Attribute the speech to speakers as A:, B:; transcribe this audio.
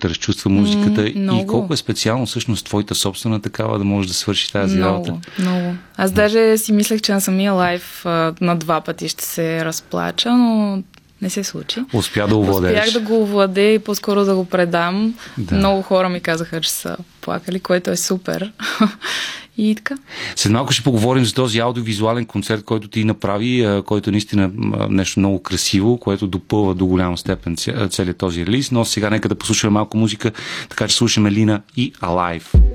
A: те разчувства музиката и колко е специално всъщност твоята собствена такава да можеш да свърши тази работа.
B: Много. Аз даже си мислех, че на самия лайв на 2 пъти ще се разплача, но не се случи.
A: Успя да овладееш.
B: Успях да го овладея и по-скоро да го предам. Да. Много хора ми казаха, че са плакали, което е супер. И така.
A: След малко ще поговорим за този аудиовизуален концерт, който ти направи, който е наистина нещо много красиво, което допълва до голяма степен целият този релиз. Но сега нека да послушаме малко музика, така че слушаме Лина и Alive.